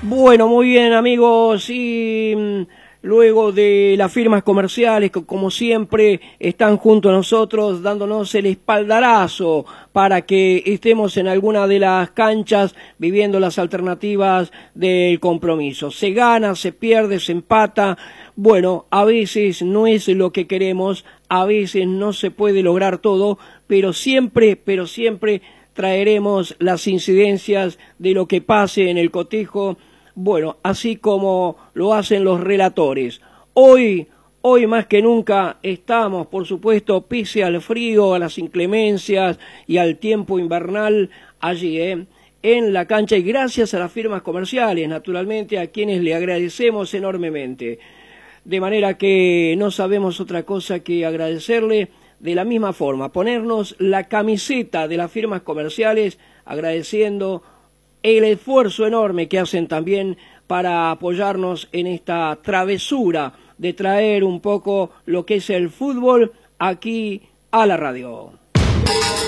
Bueno, muy bien amigos, y luego de las firmas comerciales que como siempre están junto a nosotros dándonos el espaldarazo para que estemos en alguna de las canchas viviendo las alternativas del compromiso. Se gana, se pierde, se empata. Bueno, a veces no es lo que queremos, a veces no se puede lograr todo, pero siempre traeremos las incidencias de lo que pase en el cotejo. Bueno, así como lo hacen los relatores. Hoy más que nunca estamos, por supuesto, pese al frío, a las inclemencias y al tiempo invernal allí, en la cancha, y gracias a las firmas comerciales, naturalmente, a quienes le agradecemos enormemente. De manera que no sabemos otra cosa que agradecerle de la misma forma, ponernos la camiseta de las firmas comerciales, agradeciendo el esfuerzo enorme que hacen también para apoyarnos en esta travesura de traer un poco lo que es el fútbol aquí a la radio.